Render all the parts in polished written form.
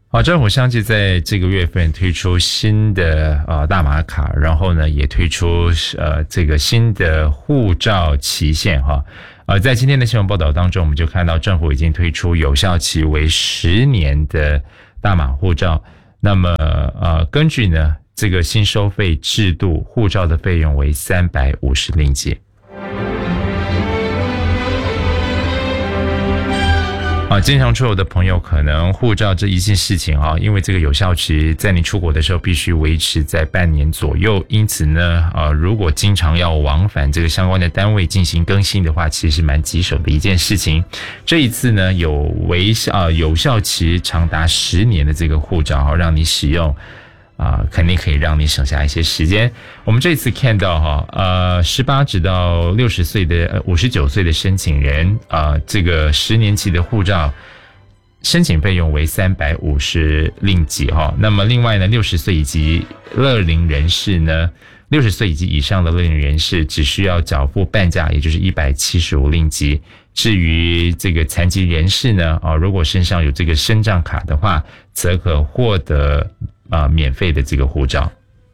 政府相继在这个月份推出新的大马卡，然后呢也推出这个新的护照期限哈。在今天的新闻报道当中，我们就看到政府已经推出有效期为10年的大马护照。那么根据呢这个新收费制度，护照的费用为350令吉。经常出游的朋友可能护照这一件事情因为这个有效期在你出国的时候必须维持在半年左右，因此呢如果经常要往返这个相关的单位进行更新的话，其实蛮棘手的一件事情。这一次呢有效期长达10年的这个护照让你使用肯定可以让你省下一些时间。我们这次看到18直到60岁的59岁的申请人这个10年期的护照申请费用为350令吉那么另外呢60岁以及乐龄人士呢，60岁以及以上的乐龄人士只需要缴付半价，也就是175令吉。至于这个残疾人士呢如果身上有这个身障卡的话，则可获得免费的这个护照。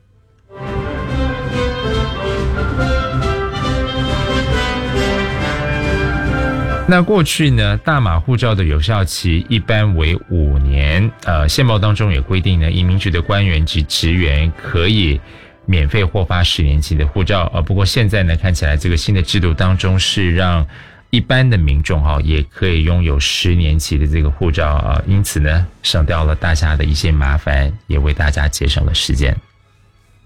那过去呢，大马护照的有效期一般为5年，宪报当中也规定呢，移民局的官员及职员可以免费获发10年期的护照。不过现在呢，看起来这个新的制度当中是让一般的民众也可以拥有10年期的这个护照因此呢，省掉了大家的一些麻烦，也为大家节省了时间。